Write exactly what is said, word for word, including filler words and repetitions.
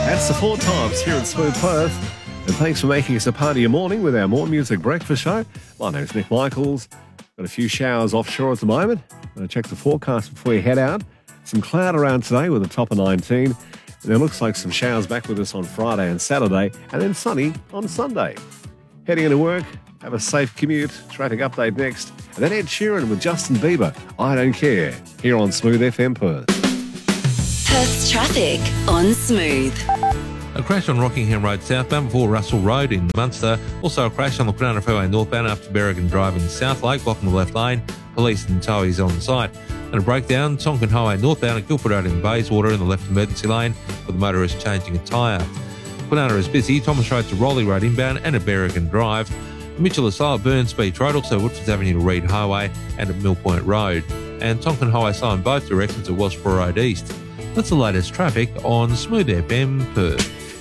That's the Four Tops here in Smooth Perth. And thanks for making us a part of your morning with our More Music Breakfast Show. My name's Nick Michaels. Got a few showers offshore at the moment. Going to check the forecast before you head out. Some cloud around today with a top of nineteen. And it looks like some showers back with us on Friday and Saturday, and then sunny on Sunday. Heading into work, have a safe commute. Traffic update next. And then Ed Sheeran with Justin Bieber, I Don't Care, here on Smooth F M Perth. Perth's traffic on Smooth. A crash on Rockingham Road southbound before Russell Road in Munster. Also a crash on the Quinana Freeway northbound after Berrigan Drive in South Lake, blocking the left lane. Police and towies on site. And a breakdown, Tonkin Highway northbound at Guildford Road in Bayswater in the left emergency lane, with the motorist changing a tyre. Quinana is busy, Thomas Road to Rowley Road inbound and at Berrigan Drive. Mitchell is slow at Burns Beach Road, also Woodford Avenue to Reed Highway and at Mill Point Road. And Tonkin Highway slow in both directions at Wellsborough Road East. That's the latest traffic on Smooth F M Perth.